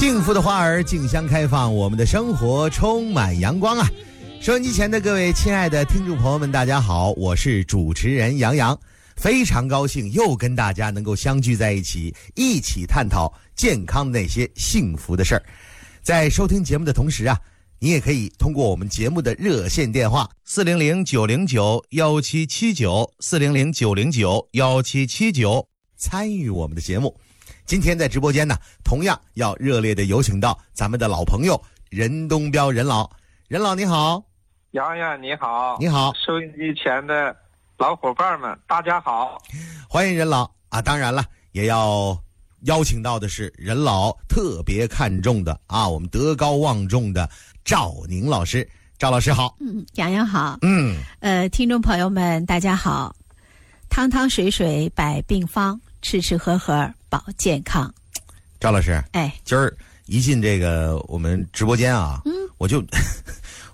幸福的花儿竞相开放，我们的生活充满阳光啊！收音机前的各位亲爱的听众朋友们，大家好，我是主持人杨洋，非常高兴又跟大家能够相聚在一起，一起探讨健康那些幸福的事儿。在收听节目的同时啊，你也可以通过我们节目的热线电话400-909-1779，400-909-1779参与我们的节目。今天在直播间呢，同样要热烈的有请到咱们的老朋友任东彪任老。任老你好。 洋洋你好。 你好。 收音机前的老伙伴们大家好， 欢迎任老啊！当然了，也要邀请到的是任老特别看重的啊，我们德高望重的赵宁老师。赵老师好。 洋洋好。听众朋友们大家好。汤汤水水百病方，吃吃喝喝保健康。 赵老师，今儿一进这个我们直播间啊，我就